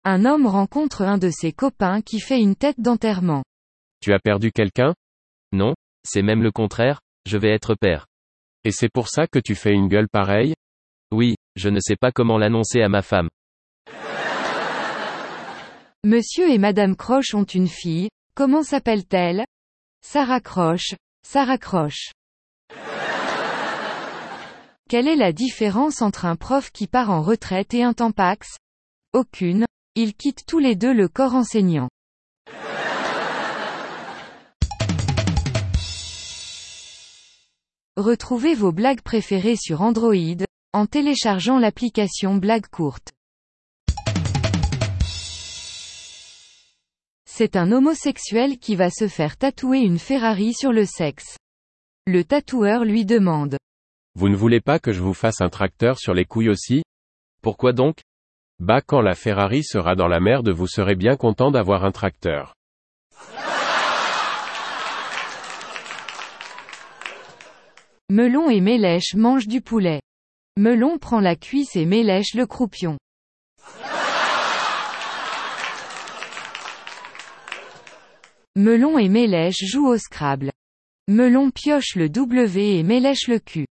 Un homme rencontre un de ses copains qui fait une tête d'enterrement. Tu as perdu quelqu'un? Non, c'est même le contraire, je vais être père. Et c'est pour ça que tu fais une gueule pareille? Oui, je ne sais pas comment l'annoncer à ma femme. Monsieur et Madame Croche ont une fille, comment s'appelle-t-elle? Sarah Croche, Sarah Croche. Quelle est la différence entre un prof qui part en retraite et un tampax? Aucune, ils quittent tous les deux le corps enseignant. Retrouvez vos blagues préférées sur Android, en téléchargeant l'application Blagues courtes. C'est un homosexuel qui va se faire tatouer une Ferrari sur le sexe. Le tatoueur lui demande. Vous ne voulez pas que je vous fasse un tracteur sur les couilles aussi? Pourquoi donc? Bah quand la Ferrari sera dans la merde vous serez bien content d'avoir un tracteur. Melon et Mélèche mangent du poulet. Melon prend la cuisse et Mélèche le croupion. Melon et Mélèche jouent au Scrabble. Melon pioche le W et Mélèche le Q.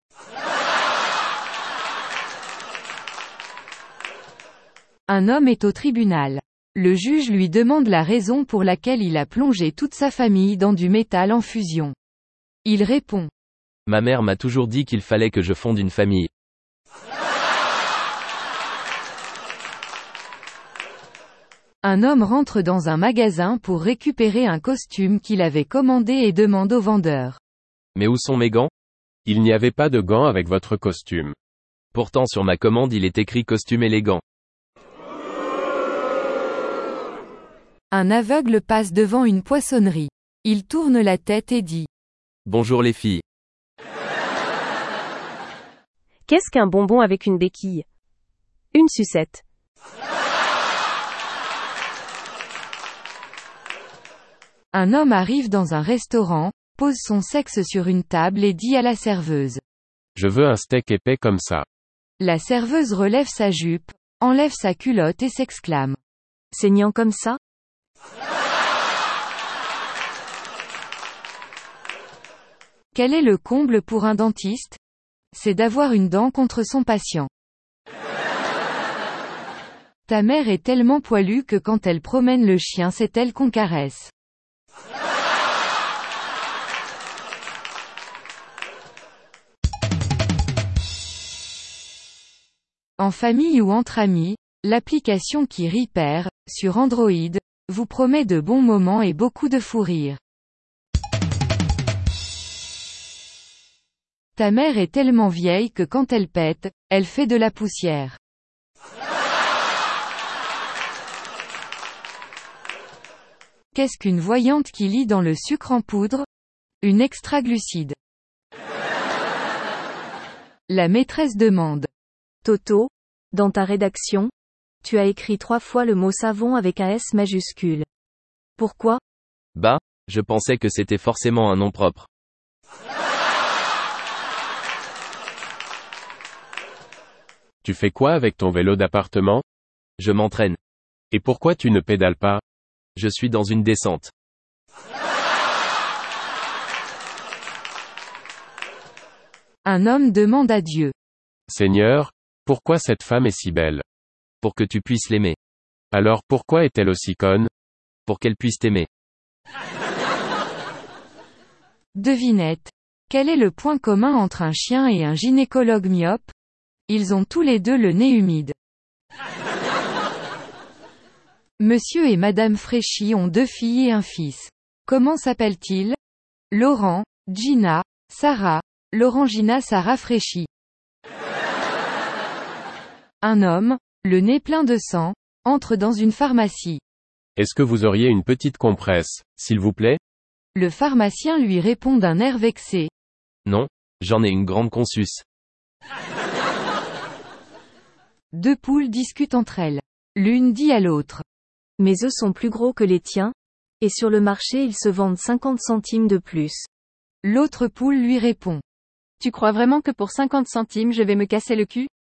Un homme est au tribunal. Le juge lui demande la raison pour laquelle il a plongé toute sa famille dans du métal en fusion. Il répond. Ma mère m'a toujours dit qu'il fallait que je fonde une famille. Un homme rentre dans un magasin pour récupérer un costume qu'il avait commandé et demande au vendeur. Mais où sont mes gants? Il n'y avait pas de gants avec votre costume. Pourtant sur ma commande il est écrit costume élégant. Un aveugle passe devant une poissonnerie. Il tourne la tête et dit. Bonjour les filles. Qu'est-ce qu'un bonbon avec une béquille? Une sucette. Un homme arrive dans un restaurant, pose son sexe sur une table et dit à la serveuse. Je veux un steak épais comme ça. La serveuse relève sa jupe, enlève sa culotte et s'exclame. Saignant comme ça? Quel est le comble pour un dentiste? C'est d'avoir une dent contre son patient. Ta mère est tellement poilue que quand elle promène le chien c'est elle qu'on caresse. En famille ou entre amis, l'application qui rit perd, sur Android, vous promet de bons moments et beaucoup de fou rire. Ta mère est tellement vieille que quand elle pète, elle fait de la poussière. Qu'est-ce qu'une voyante qui lit dans le sucre en poudre? Une extraglucide. La maîtresse demande. Toto, dans ta rédaction, tu as écrit 3 fois le mot savon avec un S majuscule. Pourquoi? Bah, je pensais que c'était forcément un nom propre. Tu fais quoi avec ton vélo d'appartement? Je m'entraîne. Et pourquoi tu ne pédales pas? Je suis dans une descente. Un homme demande à Dieu. Seigneur, pourquoi cette femme est si belle? Pour que tu puisses l'aimer. Alors pourquoi est-elle aussi conne? Pour qu'elle puisse t'aimer. Devinette. Quel est le point commun entre un chien et un gynécologue myope? Ils ont tous les deux le nez humide. Monsieur et Madame Fréchy ont 2 filles et un fils. Comment s'appellent-ils? Laurent, Gina, Sarah, Laurent-Gina Sarah Fréchy. Un homme, le nez plein de sang, entre dans une pharmacie. Est-ce que vous auriez une petite compresse, s'il vous plaît? Le pharmacien lui répond d'un air vexé. Non, j'en ai une grande consus. 2 poules discutent entre elles. L'une dit à l'autre. Mes œufs sont plus gros que les tiens, et sur le marché ils se vendent 50 centimes de plus. L'autre poule lui répond. Tu crois vraiment que pour 50 centimes je vais me casser le cul?